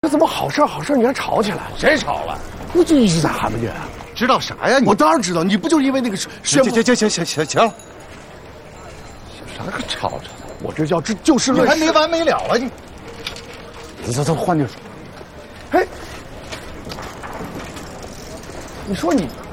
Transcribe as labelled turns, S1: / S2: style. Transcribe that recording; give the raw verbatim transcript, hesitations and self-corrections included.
S1: 这怎么好事好事你还吵起来了？
S2: 谁吵了？
S1: 我就一直在喊着你。
S2: 知道啥呀？你
S1: 我当然知道，你不就是因为那个宣布？
S2: 行行行行行行了，
S1: 啥个吵吵？我这叫这就事论事。
S2: 你还没完没了啊你！
S1: 你走走，换句说。哎，你说你。